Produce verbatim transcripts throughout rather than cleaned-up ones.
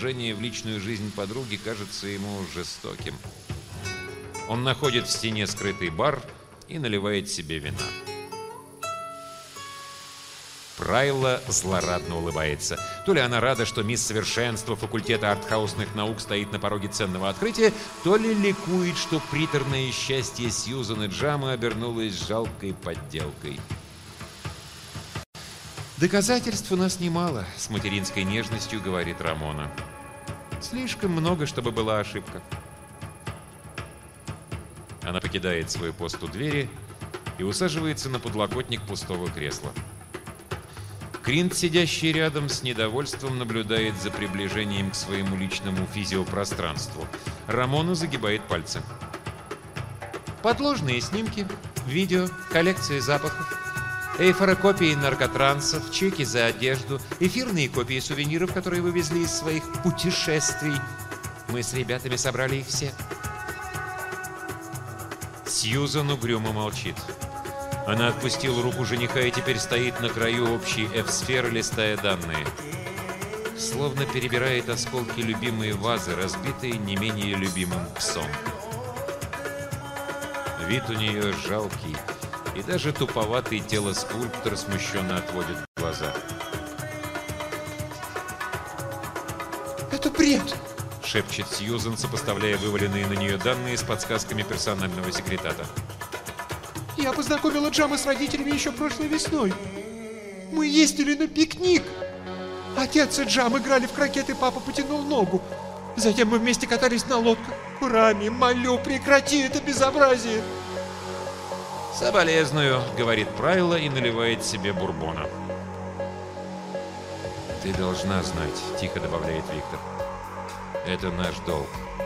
вторжение в личную жизнь подруги кажется ему жестоким. Он находит в стене скрытый бар и наливает себе вина. Прайла злорадно улыбается. То ли она рада, что мисс Совершенство факультета артхаусных наук стоит на пороге ценного открытия, то ли ликует, что приторное счастье Сьюзан и Джама обернулось жалкой подделкой. «Доказательств у нас немало», — с материнской нежностью говорит Рамона. «Слишком много, чтобы была ошибка». Она покидает свой пост у двери и усаживается на подлокотник пустого кресла. Кринт, сидящий рядом, с недовольством наблюдает за приближением к своему личному физиопространству. Рамона загибает пальцы. Подложные снимки, видео, коллекции запахов, эйфорокопии наркотрансов, чеки за одежду, эфирные копии сувениров, которые вывезли из своих путешествий. Мы с ребятами собрали их все. Сьюзан угрюмо молчит. Она отпустила руку жениха и теперь стоит на краю общей F-сферы, листая данные. Словно перебирает осколки любимой вазы, разбитые не менее любимым псом. Вид у нее жалкий, и даже туповатый телоскульптор смущенно отводит глаза. «Это бред!» — шепчет Сьюзан, сопоставляя вываленные на нее данные с подсказками персонального секретата. «Я познакомила Джама с родителями еще прошлой весной. Мы ездили на пикник. Отец и Джам играли в крокет, и папа потянул ногу. Затем мы вместе катались на лодках. Рами, молю, прекрати это безобразие!» «Соболезную», — говорит Прайла и наливает себе бурбона. «Ты должна знать», — тихо добавляет Виктор. «Это наш долг».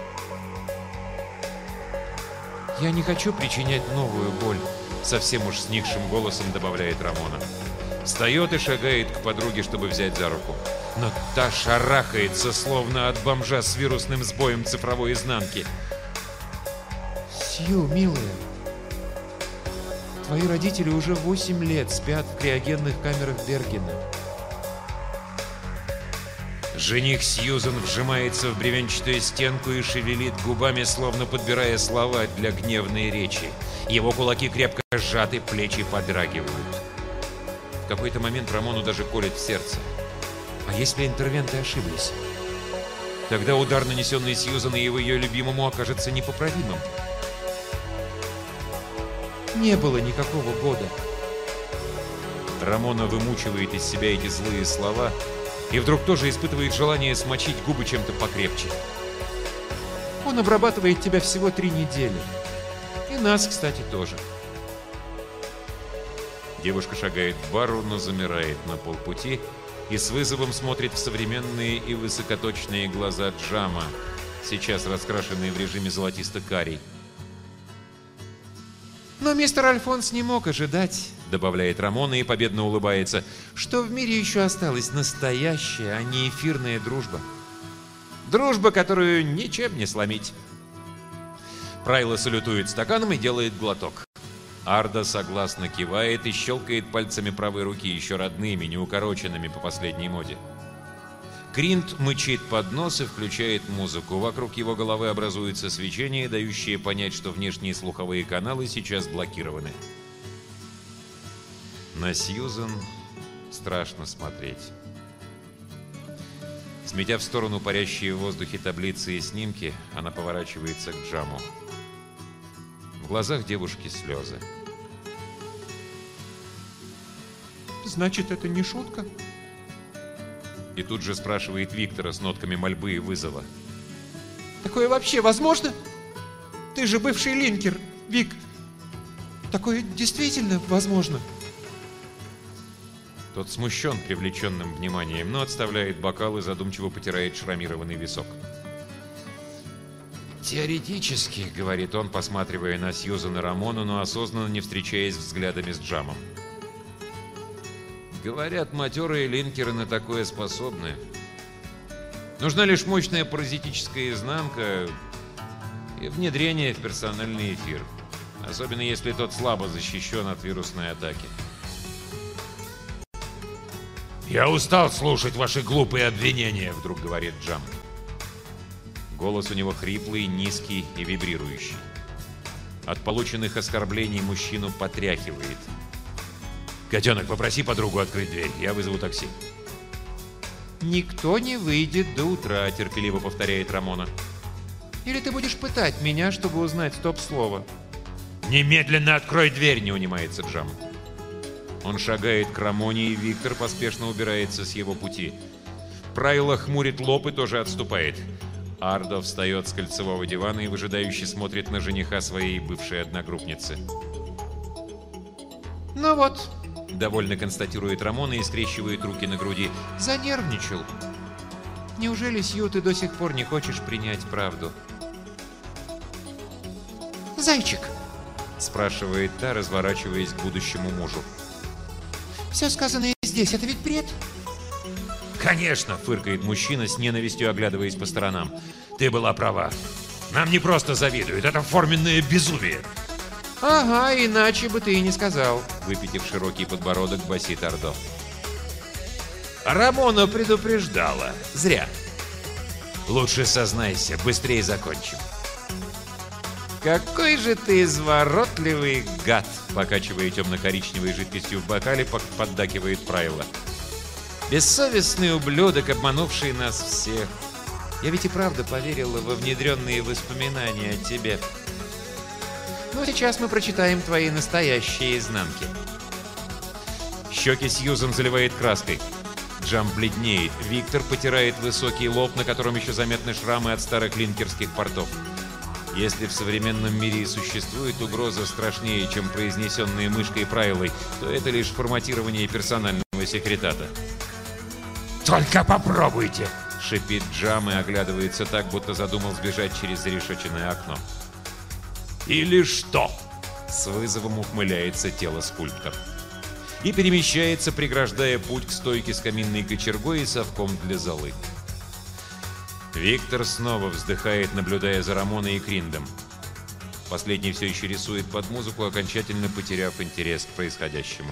«Я не хочу причинять новую боль», — совсем уж сникшим голосом добавляет Рамона. Встает и шагает к подруге, чтобы взять за руку. Но та шарахается, словно от бомжа с вирусным сбоем цифровой изнанки. «Сью, милая, твои родители уже восемь лет спят в криогенных камерах Бергена». Жених Сьюзан вжимается в бревенчатую стенку и шевелит губами, словно подбирая слова для гневной речи. Его кулаки крепко сжаты, плечи подрагивают. В какой-то момент Рамону даже колет в сердце. А если интервенты ошиблись? Тогда удар, нанесенный Сьюзан и его ее любимому, окажется непоправимым. Не было никакого года. Рамона вымучивает из себя эти злые слова и вдруг тоже испытывает желание смочить губы чем-то покрепче. Он обрабатывает тебя всего три недели. И нас, кстати, тоже. Девушка шагает к бару, но замирает на полпути и с вызовом смотрит в современные и высокоточные глаза Джама, сейчас раскрашенные в режиме золотисто-карий. «Но мистер Альфонс не мог ожидать», — добавляет Рамона и победно улыбается, «что в мире еще осталась настоящая, а не эфирная дружба. Дружба, которую ничем не сломить». Прайла салютует стаканом и делает глоток. Арда согласно кивает и щелкает пальцами правой руки, еще родными, неукороченными по последней моде. Кринт мычит под нос и включает музыку. Вокруг его головы образуется свечение, дающее понять, что внешние слуховые каналы сейчас блокированы. На Сьюзан страшно смотреть. Сметя в сторону парящие в воздухе таблицы и снимки, она поворачивается к Джаму. В глазах девушки слезы. «Значит, это не шутка?» И тут же спрашивает Виктора с нотками мольбы и вызова. «Такое вообще возможно? Ты же бывший линкер, Вик. Такое действительно возможно?» Тот смущен привлеченным вниманием, но отставляет бокал и задумчиво потирает шрамированный висок. «Теоретически», — говорит он, посматривая на Сьюзан и Рамону, но осознанно не встречаясь взглядами с Джамом. «Говорят, матерые линкеры на такое способны. Нужна лишь мощная паразитическая изнанка и внедрение в персональный эфир, особенно если тот слабо защищен от вирусной атаки». «Я устал слушать ваши глупые обвинения», — вдруг говорит Джам. Голос у него хриплый, низкий и вибрирующий. От полученных оскорблений мужчину потряхивает. «Котенок, попроси подругу открыть дверь, я вызову такси». «Никто не выйдет до утра», — терпеливо повторяет Рамона. «Или ты будешь пытать меня, чтобы узнать стоп-слово?» «Немедленно открой дверь!» — не унимается Джам. Он шагает к Рамоне, и Виктор поспешно убирается с его пути. Прайла хмурит лоб и тоже отступает. Ардо встает с кольцевого дивана и выжидающе смотрит на жениха своей бывшей одногруппницы. «Ну вот», — довольно констатирует Рамона и скрещивает руки на груди. «занервничал. Неужели, Сью, ты до сих пор не хочешь принять правду?» «Зайчик», — спрашивает та, разворачиваясь к будущему мужу. «все сказанное здесь — это ведь бред?» «Конечно!» — фыркает мужчина, с ненавистью оглядываясь по сторонам. «Ты была права. Нам не просто завидуют, это форменное безумие!» «Ага, иначе бы ты и не сказал», — выпитив широкий подбородок, басит Ардо. «Рамона предупреждала. Зря. Лучше сознайся, быстрее закончим». «Какой же ты изворотливый гад!» — покачивая темно-коричневой жидкостью в бокале, поддакивает Прайла. «Бессовестный ублюдок, обманувший нас всех. Я ведь и правда поверила во внедренные воспоминания о тебе. Ну, сейчас мы прочитаем твои настоящие изнанки». Щеки Сьюзан заливает краской. Джам бледнеет. Виктор потирает высокий лоб, на котором еще заметны шрамы от старых линкерских портов. Если в современном мире и существует угроза страшнее, чем произнесенные мышкой Прайлой, то это лишь форматирование персонального секретата. «Только попробуйте!» — шипит Джам и оглядывается так, будто задумал сбежать через зарешеченное окно. «Или что?» — с вызовом ухмыляется тело скульптор. И перемещается, преграждая путь к стойке с каминной кочергой и совком для золы. Виктор снова вздыхает, наблюдая за Рамоной и Криндом. Последний все еще рисует под музыку, окончательно потеряв интерес к происходящему.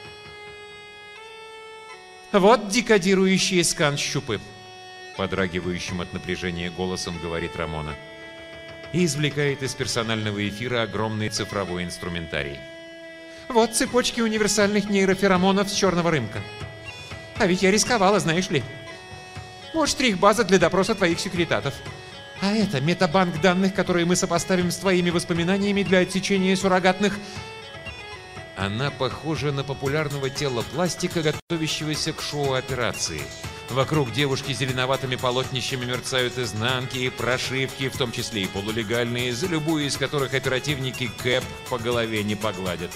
«Вот декодирующий скан-щупы», — подрагивающим от напряжения голосом говорит Рамона. И извлекает из персонального эфира огромный цифровой инструментарий. «Вот цепочки универсальных нейроферомонов с черного рынка. А ведь я рисковала, знаешь ли. Вот штрих-база для допроса твоих секретатов. А это метабанк данных, которые мы сопоставим с твоими воспоминаниями для отсечения суррогатных...» Она похожа на популярного тела пластика, готовящегося к шоу-операции. Вокруг девушки зеленоватыми полотнищами мерцают изнанки и прошивки, в том числе и полулегальные, за любую из которых оперативники Кэп по голове не погладят.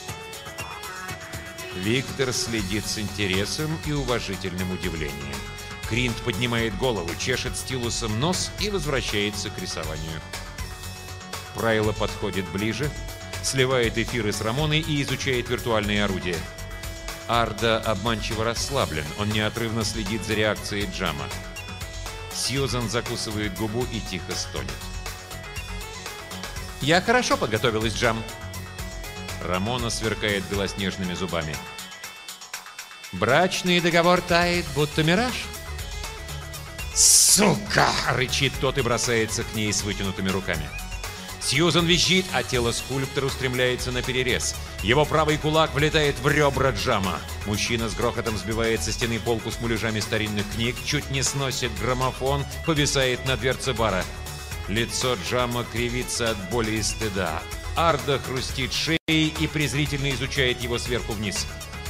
Виктор следит с интересом и уважительным удивлением. Кринд поднимает голову, чешет стилусом нос и возвращается к рисованию. Прайла подходит ближе, сливает эфиры с Рамоной и изучает виртуальные орудия. Ардо обманчиво расслаблен, он неотрывно следит за реакцией Джама. Сьюзан закусывает губу и тихо стонет. «Я хорошо подготовилась, Джам». Рамона сверкает белоснежными зубами. «Брачный договор тает, будто мираж». «Сука!» — рычит тот и бросается к ней с вытянутыми руками. Сьюзан визжит, а тело скульптора устремляется на перерез. Его правый кулак влетает в ребра Джама. Мужчина с грохотом сбивает со стены полку с муляжами старинных книг, чуть не сносит граммофон, повисает на дверце бара. Лицо Джама кривится от боли и стыда. Ардо хрустит шеей и презрительно изучает его сверху вниз.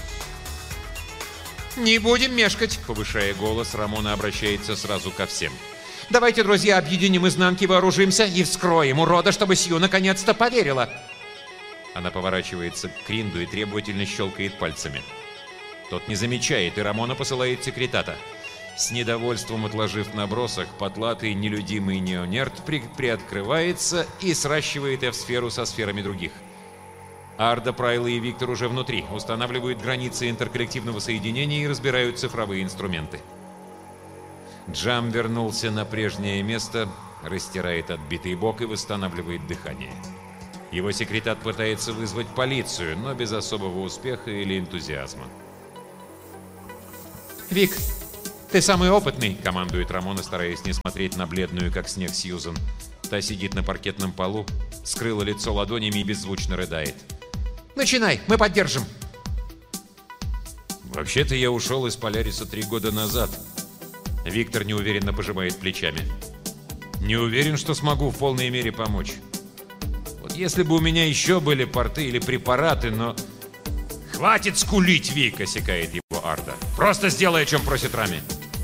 «Не будем мешкать», — повышая голос, Рамона обращается сразу ко всем. «Давайте, друзья, объединим изнанки, вооружимся и вскроем урода, чтобы Сью наконец-то поверила». Она поворачивается к Кринду и требовательно щелкает пальцами. Тот не замечает, и Рамона посылает секретата. С недовольством отложив набросок, потлатый нелюдимый неонерд при приоткрывается и сращивает F-сферу со сферами других. Ардо, Прайла и Виктор уже внутри, устанавливают границы интерколлективного соединения и разбирают цифровые инструменты. Джам вернулся на прежнее место, растирает отбитый бок и восстанавливает дыхание. Его секретат пытается вызвать полицию, но без особого успеха или энтузиазма. «Вик, «Ты самый опытный», — командует Рамона, стараясь не смотреть на бледную, как снег, Сьюзан. Та сидит на паркетном полу, скрыла лицо ладонями и беззвучно рыдает. «Начинай, мы поддержим». «Вообще-то я ушел из Поляриса три года назад». Виктор неуверенно пожимает плечами. «Не уверен, что смогу в полной мере помочь. Вот если бы у меня еще были порты или препараты, но...» «Хватит скулить, Вик!» — осекает его Арда. «Просто сделай, о чем просит Рами».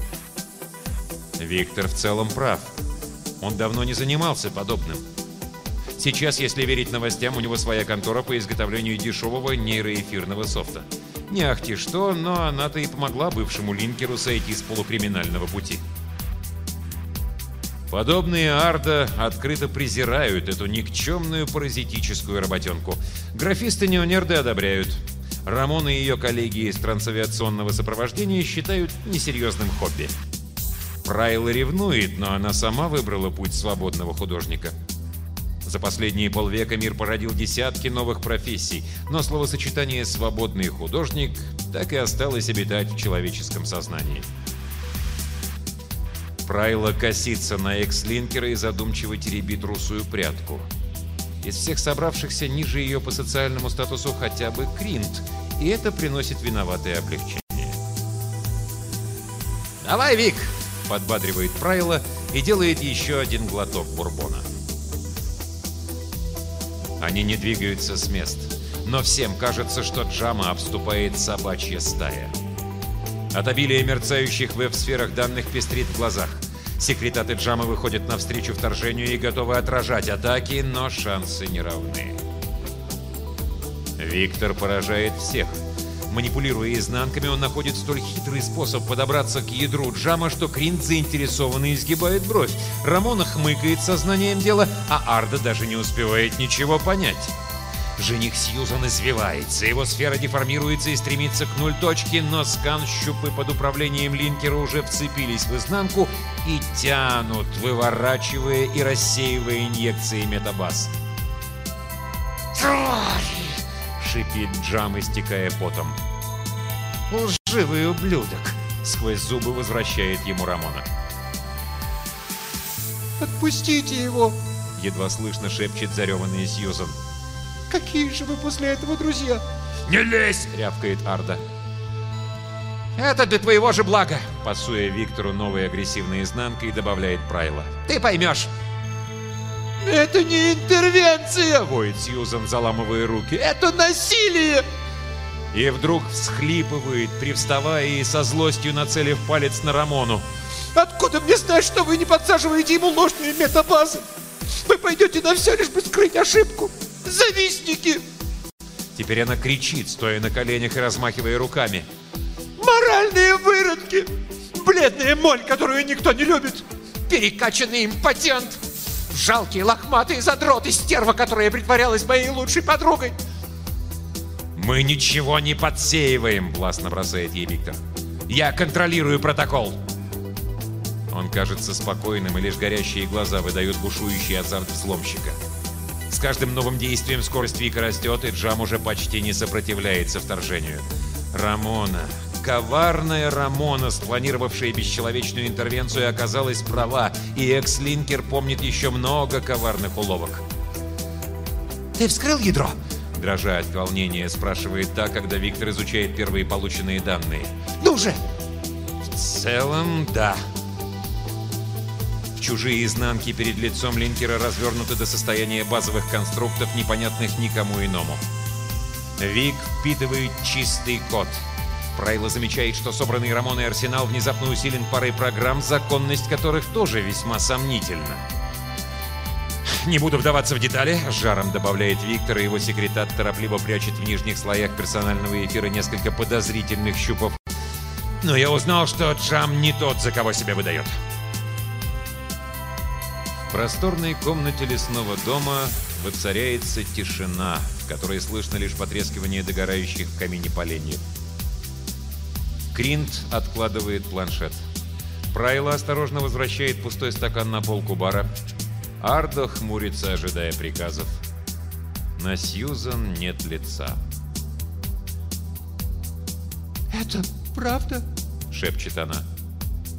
Виктор в целом прав. Он давно не занимался подобным. Сейчас, если верить новостям, у него своя контора по изготовлению дешевого нейроэфирного софта. Не ахти что, но она-то и помогла бывшему линкеру сойти с полукриминального пути. Подобные Арда открыто презирают эту никчемную паразитическую работенку. Графисты-неонерды одобряют. Рамона и ее коллеги из трансавиационного сопровождения считают несерьезным хобби. Прайла ревнует, но она сама выбрала путь свободного художника. За последние полвека мир породил десятки новых профессий, но словосочетание «свободный художник» так и осталось обитать в человеческом сознании. Прайла косится на экс-линкера и задумчиво теребит русую прядку. Из всех собравшихся ниже ее по социальному статусу хотя бы Кринт, и это приносит виноватое облегчение. «Давай, Вик!» — подбадривает Прайла и делает еще один глоток бурбона. Они не двигаются с мест, но всем кажется, что Джама обступает собачья стая. От обилия мерцающих в веб-сферах данных пестрит в глазах. Секретаты Джамы выходят навстречу вторжению и готовы отражать атаки, но шансы не равны. Виктор поражает всех. Манипулируя изнанками, он находит столь хитрый способ подобраться к ядру Джама, что Кринт заинтересованно изгибает бровь. Рамона хмыкает сознанием дела, а Арда даже не успевает ничего понять. Жених Сьюзан извивается, его сфера деформируется и стремится к нуль-точке, но скан-щупы под управлением линкера уже вцепились в изнанку и тянут, выворачивая и рассеивая инъекции метабаз. «Твари!» — шипит Джам, истекая потом. «Лживый ублюдок!» — сквозь зубы возвращает ему Рамона. «Отпустите его!» — едва слышно шепчет зареванный Сьюзан. «Какие же вы после этого друзья?» «Не лезь!» — рявкает Арда. «Это для твоего же блага!» — пасуя Виктору новой агрессивной изнанкой, добавляет Прайла. «Ты поймешь!» «Это не интервенция!» — воет Сьюзан, заламывая руки. «Это насилие!» И вдруг всхлипывает, привставая и со злостью нацелив палец на Рамону. «Откуда мне знать, что вы не подсаживаете ему ложные метабазы? Вы пойдете на все, лишь бы скрыть ошибку! Завистники!» Теперь она кричит, стоя на коленях и размахивая руками. «Моральные выродки! Бледная моль, которую никто не любит! Перекачанный импотент! Жалкий лохматый задрот и стерва, которая притворялась моей лучшей подругой!» «Мы ничего не подсеиваем!» — властно бросает ей Виктор. «Я контролирую протокол!» Он кажется спокойным, и лишь горящие глаза выдают бушующий азарт взломщика. С каждым новым действием скорость Вика растет, и Джам уже почти не сопротивляется вторжению. Рамона, коварная Рамона, спланировавшая бесчеловечную интервенцию, оказалась права, и экс-линкер помнит еще много коварных уловок. «Ты вскрыл ядро?» Дрожа от волнения, спрашивает та, когда Виктор изучает первые полученные данные. «Ну же!» В целом, да. Чужие изнанки перед лицом линкера развернуты до состояния базовых конструктов, непонятных никому иному. Вик впитывает чистый код. Прайла замечает, что собранный Рамоной арсенал внезапно усилен парой программ, законность которых тоже весьма сомнительна. «Не буду вдаваться в детали», — с жаром добавляет Виктор, и его секретарь торопливо прячет в нижних слоях персонального эфира несколько подозрительных щупов. «Но я узнал, что Джам не тот, за кого себя выдает». В просторной комнате лесного дома воцаряется тишина, в которой слышно лишь потрескивание догорающих в камине поленьев. Кринт откладывает планшет. Прайла осторожно возвращает пустой стакан на полку бара. Ардо хмурится, ожидая приказов. На Сьюзан нет лица. «Это правда?» — шепчет она.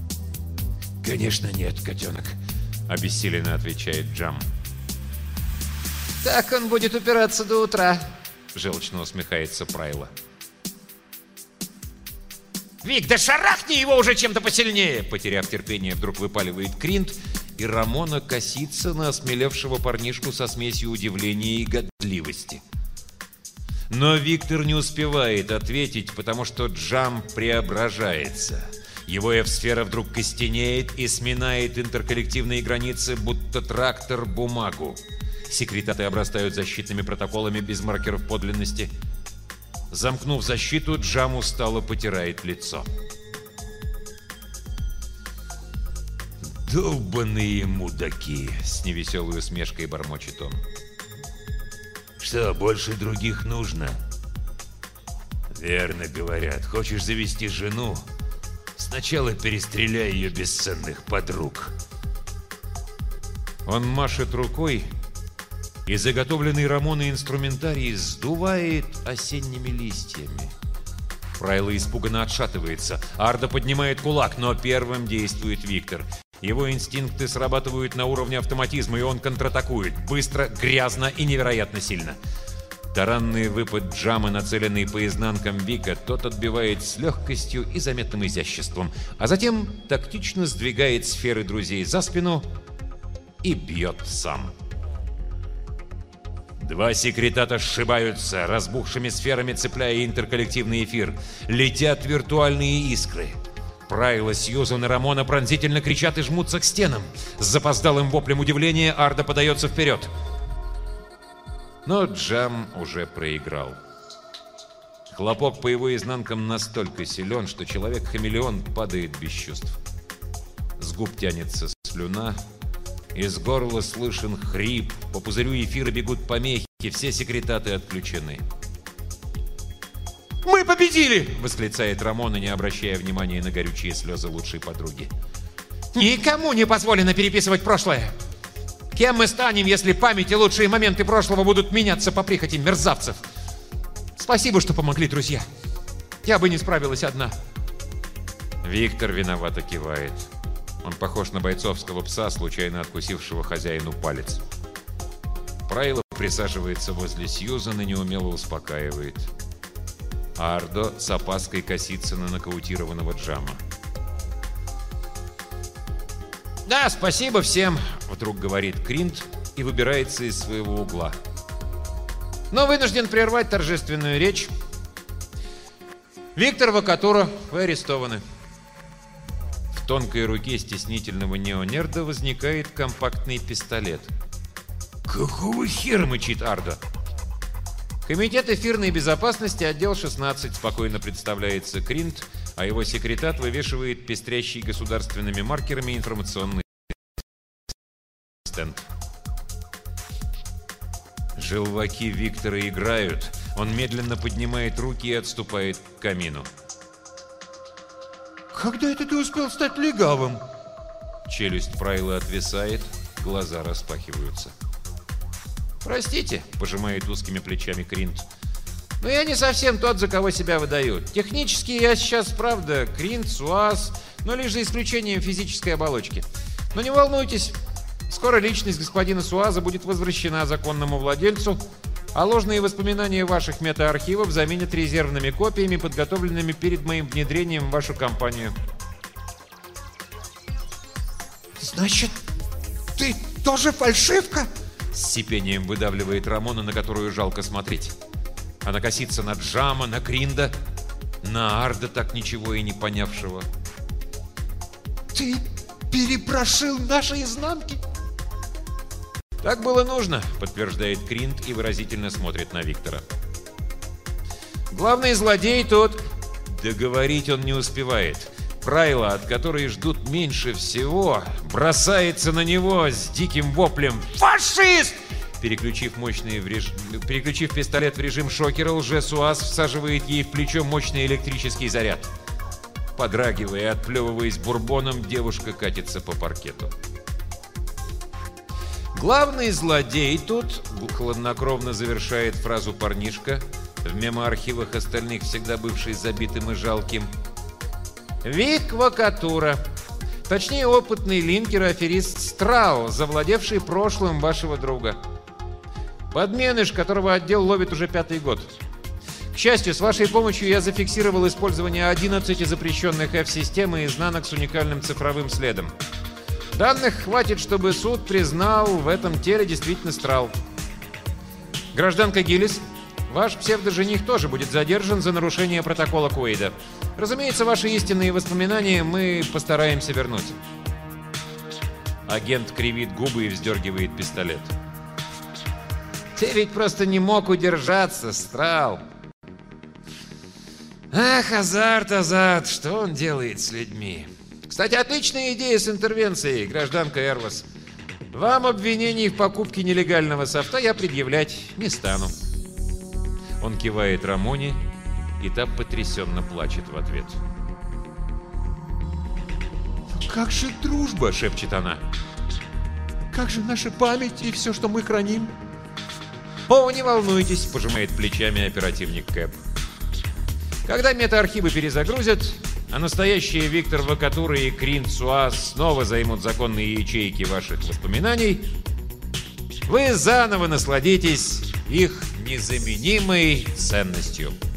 конечно, нет, котенок, обессиленно отвечает Джам. Так он будет упираться до утра, Желчно усмехается Прайла. Вик, да шарахни его уже чем-то посильнее! Потеряв терпение, вдруг выпаливает Кринт, и Рамона косится на осмелевшего парнишку со смесью удивления и годливости. Но Виктор не успевает ответить, потому что Джам преображается. Его эф-сфера вдруг костенеет и сминает интерколлективные границы, будто трактор бумагу. Секретаты обрастают защитными протоколами без маркеров подлинности. Замкнув защиту, Джам устало потирает лицо. «Долбаные мудаки!» — с невеселой усмешкой бормочет он. «Что, больше других нужно?» «Верно говорят. Хочешь завести жену? Сначала перестреляй ее бесценных подруг». Он машет рукой, и заготовленный Рамоной инструментарий сдувает осенними листьями. Прайла испуганно отшатывается. Арда поднимает кулак, но первым действует Виктор. Его инстинкты срабатывают на уровне автоматизма, и он контратакует. Быстро, грязно и невероятно сильно. Таранный выпад Джама, нацеленный по изнанкам Вика, тот отбивает с легкостью и заметным изяществом, а затем тактично сдвигает сферы друзей за спину и бьет сам. Два секретата сшибаются, разбухшими сферами цепляя интерколлективный эфир. Летят виртуальные искры. Прайла, Сьюзан и Рамона пронзительно кричат и жмутся к стенам. С запоздалым воплем удивления Арда подается вперед. Но Джам уже проиграл. Хлопок по его изнанкам настолько силен, что человек-хамелеон падает без чувств. С губ тянется слюна, из горла слышен хрип, по пузырю эфира бегут помехи, все секретаты отключены. Мы победили! — восклицает Рамона, не обращая внимания на горючие слезы лучшей подруги. Никому не позволено переписывать прошлое. Кем мы станем, если память и лучшие моменты прошлого будут меняться по прихоти мерзавцев? Спасибо, что помогли, друзья. Я бы не справилась одна. Виктор виновато кивает. Он похож на бойцовского пса, случайно откусившего хозяину палец. Прайла присаживается возле Сьюзан и неумело успокаивает. Ардо с опаской косится на нокаутированного Джама. Да, спасибо всем, вдруг говорит Кринт и выбирается из своего угла. Но вынужден прервать торжественную речь. Виктор Вакатура, вы арестованы. В тонкой руке стеснительного неонерда возникает компактный пистолет. «Какого хера?» — мычит Ардо. Комитет эфирной безопасности, отдел шестнадцать, спокойно представляется Кринт, а его секретат вывешивает пестрящий государственными маркерами информационный стенд. Желваки Виктора играют. Он медленно поднимает руки и отступает к камину. Когда это ты успел стать легавым? Челюсть Прайла отвисает, глаза распахиваются. Простите, пожимает узкими плечами Кринт. Но я не совсем тот, за кого себя выдаю. Технически я сейчас, правда, Кринт, СУАЗ, но лишь за исключением физической оболочки. Но не волнуйтесь, скоро личность господина СУАЗа будет возвращена законному владельцу, а ложные воспоминания ваших метаархивов заменят резервными копиями, подготовленными перед моим внедрением в вашу компанию. Значит, ты тоже фальшивка? С сипением выдавливает Рамона, на которую жалко смотреть. Она косится на Джама, на Кринда, на Арда, так ничего и не понявшего. Ты перепрошил наши изнанки? Так было нужно, подтверждает Кринд и выразительно смотрит на Виктора. Главный злодей тут. Договорить он не успевает. Прайла, от которой ждут меньше всего, бросается на него с диким воплем «Фашист!». Переключив, мощный в реж... Переключив пистолет в режим шокера, лже-СУАЗ всаживает ей в плечо мощный электрический заряд. Подрагивая и отплевываясь бурбоном, девушка катится по паркету. Главный злодей тут, хладнокровно завершает фразу парнишка, в мемоархивах остальных всегда бывший забитым и жалким, Вик Вакатура. Точнее, опытный линкер и аферист Страу, завладевший прошлым вашего друга. Подменыш, которого отдел ловит уже пятый год. К счастью, с вашей помощью я зафиксировал использование одиннадцати запрещенных F-систем и изнанок с уникальным цифровым следом. Данных хватит, чтобы суд признал в этом теле действительно Страу. Гражданка Гиллис, ваш псевдожених тоже будет задержан за нарушение протокола Куэйда. Разумеется, ваши истинные воспоминания мы постараемся вернуть. Агент кривит губы и вздергивает пистолет. Ты ведь просто не мог удержаться, Страу. Ах, азарт, азарт, что он делает с людьми? Кстати, отличная идея с интервенцией, гражданка Эрвас. Вам обвинений в покупке нелегального софта я предъявлять не стану. Он кивает Рамоне, и та потрясенно плачет в ответ. Как же дружба, — шепчет она. Как же наша память и все, что мы храним? О, не волнуйтесь, — пожимает плечами оперативник Кэп. Когда метаархивы перезагрузят, а настоящие Виктор Вакатура и Крин Цуас снова займут законные ячейки ваших воспоминаний, вы заново насладитесь их незаменимой ценностью.